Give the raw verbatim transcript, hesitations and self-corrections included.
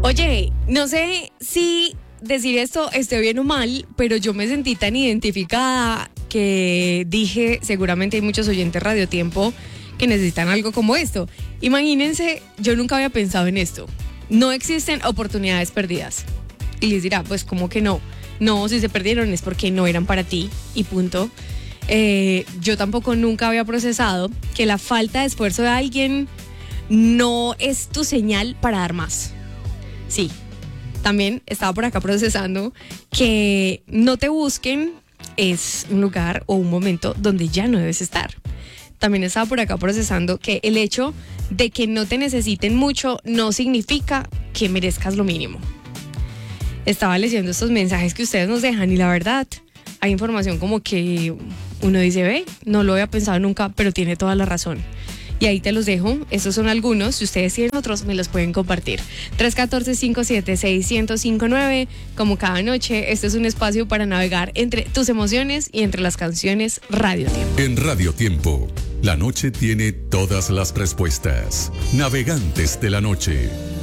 Oye, no sé si decir esto esté bien o mal, pero yo me sentí tan identificada que dije, seguramente hay muchos oyentes Radio Tiempo que necesitan algo como esto. Imagínense, yo nunca había pensado en esto. No existen oportunidades perdidas. Y les dirá, pues como que no. No, si se perdieron es porque no eran para ti y punto. Eh, yo tampoco nunca había procesado que la falta de esfuerzo de alguien no es tu señal para dar más. Sí, también estaba por acá procesando que no te busquen es un lugar o un momento donde ya no debes estar. También estaba por acá procesando que el hecho de que no te necesiten mucho no significa que merezcas lo mínimo. Estaba leyendo estos mensajes que ustedes nos dejan y la verdad, hay información como que uno dice, ve, no lo había pensado nunca, pero tiene toda la razón. Y ahí te los dejo, estos son algunos, si ustedes tienen otros me los pueden compartir. tres uno cuatro, cinco siete seis, cero cero cinco nueve, como cada noche, este es un espacio para navegar entre tus emociones y entre las canciones Radio Tiempo. En Radio Tiempo, la noche tiene todas las respuestas. Navegantes de la noche.